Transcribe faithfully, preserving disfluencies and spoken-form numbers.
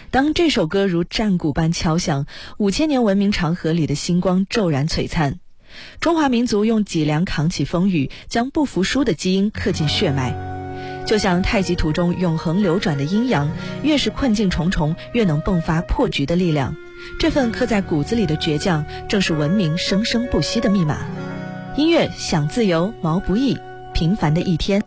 当这首歌如战鼓般敲响，五千年文明长河里的星光骤然璀璨。中华民族用脊梁扛起风雨，将不服输的基因刻进血脉。就像太极图中永恒流转的阴阳，越是困境重重，越能迸发破局的力量。这份刻在骨子里的倔强，正是文明生生不息的密码。音乐想自由，毛不易。平凡的一天。